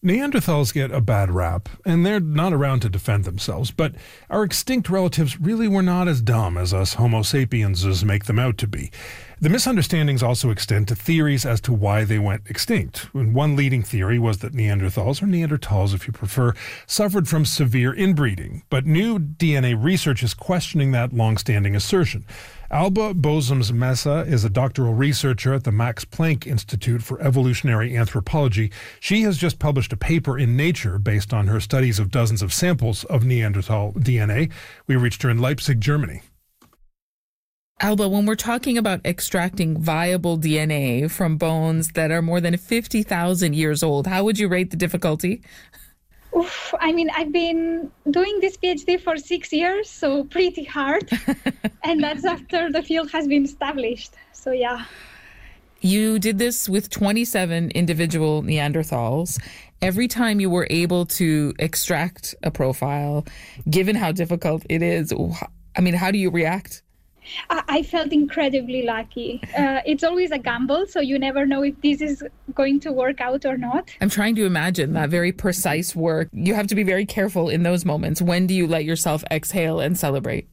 Neanderthals get a bad rap, and they're not around to defend themselves, but our extinct relatives really were not as dumb as us Homo sapienses make them out to be. The misunderstandings also extend to theories as to why they went extinct. And one leading theory was that Neanderthals, or Neanderthals if you prefer, suffered from severe inbreeding, but new DNA research is questioning that long-standing assertion. Alba Bozems-Mesa is a doctoral researcher at the Max Planck Institute for Evolutionary Anthropology. She has just published a paper in Nature based on her studies of dozens of samples of Neanderthal DNA. We reached her in Leipzig, Germany. Alba, when we're talking about extracting viable DNA from bones that are more than 50,000 years old, how would you rate the difficulty? Oof, I mean, I've been doing this PhD for 6 years, so pretty hard. And that's after the field has been established. So, yeah. You did this with 27 individual Neanderthals. Every time you were able to extract a profile, given how difficult it is, I mean, how do you react? I felt incredibly lucky. It's always a gamble, so you never know if this is going to work out or not. I'm trying to imagine that very precise work. You have to be very careful in those moments. When do you let yourself exhale and celebrate?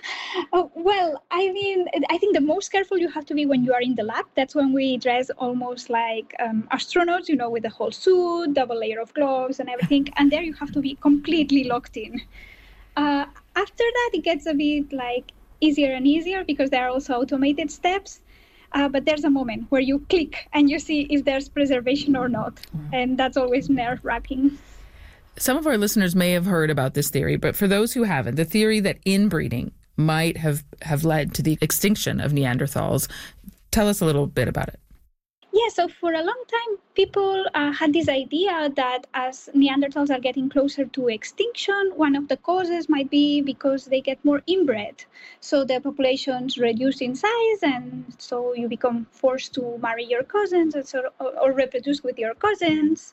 Well, I mean, I think the most careful you have to be when you are in the lab. That's when we dress almost like astronauts, with the whole suit, double layer of gloves and everything. And there you have to be completely locked in. After that, it gets a bit easier and easier because there are also automated steps. But there's a moment where you click and you see if there's preservation or not. And that's always nerve-wracking. Some of our listeners may have heard about this theory, but for those who haven't, the theory that inbreeding might have led to the extinction of Neanderthals. Tell us a little bit about it. Yeah, so for a long time, people had this idea that as Neanderthals are getting closer to extinction, one of the causes might be because they get more inbred. So the populations reduce in size, and so you become forced to marry your cousins or reproduce with your cousins.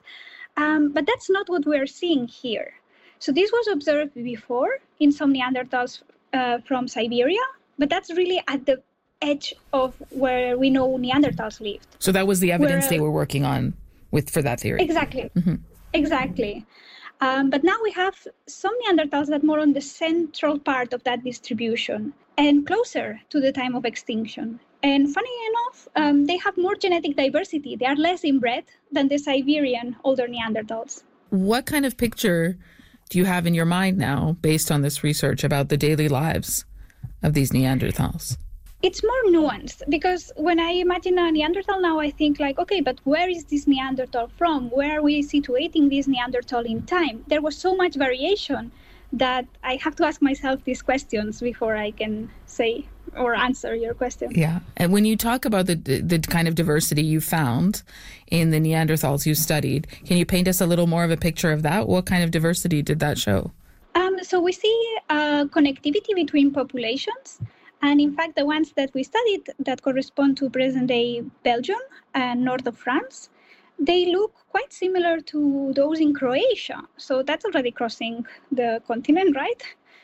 But that's not what we're seeing here. So this was observed before in some Neanderthals from Siberia, but that's really at the edge of where we know Neanderthals lived. So that was the evidence they were working on for that theory. Exactly. Mm-hmm. Exactly. But now we have some Neanderthals that more on the central part of that distribution and closer to the time of extinction. And funny enough, they have more genetic diversity. They are less inbred than the Siberian older Neanderthals. What kind of picture do you have in your mind now, based on this research, about the daily lives of these Neanderthals? It's more nuanced because when I imagine a Neanderthal now, I think okay, but where is this Neanderthal from? Where are we situating this Neanderthal in time? There was so much variation that I have to ask myself these questions before I can say or answer your question. Yeah. And when you talk about the kind of diversity you found in the Neanderthals you studied, can you paint us a little more of a picture of that? What kind of diversity did that show? So we see connectivity between populations. And in fact, the ones that we studied that correspond to present-day Belgium and north of France, they look quite similar to those in Croatia. So that's already crossing the continent, right?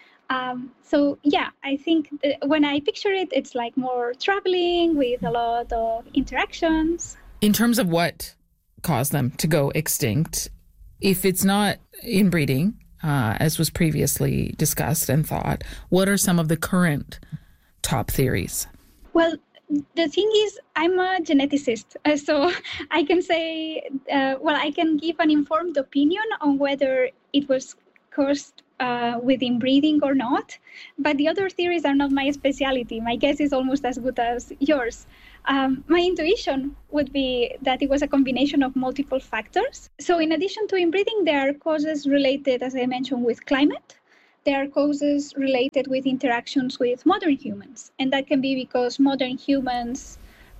So yeah, I think when I picture it, it's more traveling with a lot of interactions. In terms of what caused them to go extinct, if it's not inbreeding, as was previously discussed and thought, what are some of the current top theories? Well, the thing is, I'm a geneticist, so I can say, I can give an informed opinion on whether it was caused with inbreeding or not. But the other theories are not my specialty. My guess is almost as good as yours. My intuition would be that it was a combination of multiple factors. So in addition to inbreeding, there are causes related, as I mentioned, with climate. There are causes related with interactions with modern humans. And that can be because modern humans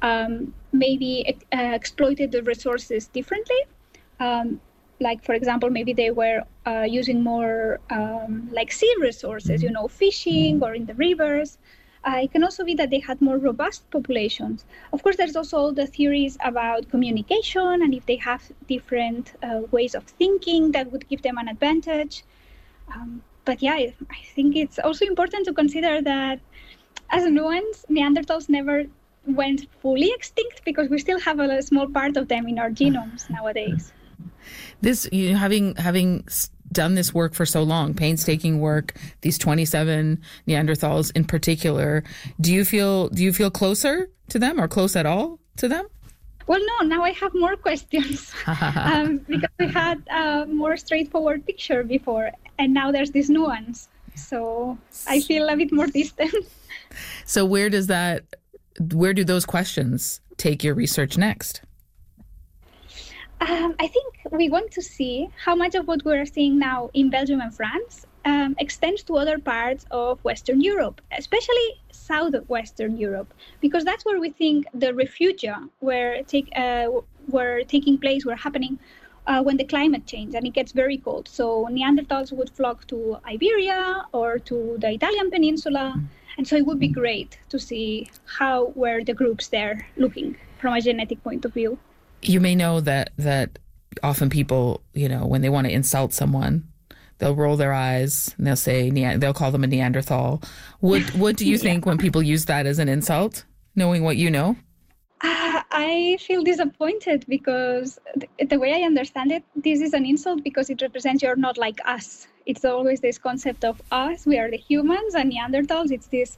maybe exploited the resources differently. For example, maybe they were using more sea resources, fishing or in the rivers. It can also be that they had more robust populations. Of course, there's also all the theories about communication and if they have different ways of thinking that would give them an advantage. But yeah, I think it's also important to consider that as a nuance, Neanderthals never went fully extinct because we still have a small part of them in our genomes nowadays. This, having done this work for so long, painstaking work, these 27 Neanderthals in particular, do you feel closer to them or close at all to them? Well, no, now I have more questions because we had a more straightforward picture before, and now there's this nuance. So I feel a bit more distant. So where do those questions take your research next? I think we want to see how much of what we're seeing now in Belgium and France extends to other parts of Western Europe, especially southwestern Europe, because that's where we think the refugia were taking place, were happening when the climate changed and it gets very cold. So Neanderthals would flock to Iberia or to the Italian peninsula. And so it would be great to see how were the groups there looking from a genetic point of view. You may know that often people, when they want to insult someone, they'll roll their eyes and they'll call them a Neanderthal. What do you think when people use that as an insult, knowing what you know? I feel disappointed because the way I understand it, this is an insult because it represents you're not like us. It's always this concept of us, we are the humans, and Neanderthals, it's this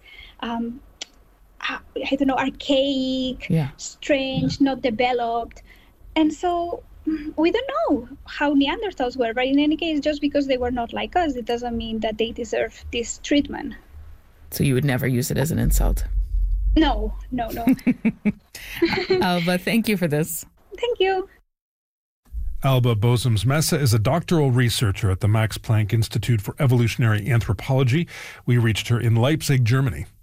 archaic, strange, not developed. And so we don't know how Neanderthals were, but in any case, just because they were not like us, it doesn't mean that they deserve this treatment. So you would never use it as an insult? No. Alba, thank you for this. Thank you. Alba Bosums-Messa is a doctoral researcher at the Max Planck Institute for Evolutionary Anthropology. We reached her in Leipzig, Germany.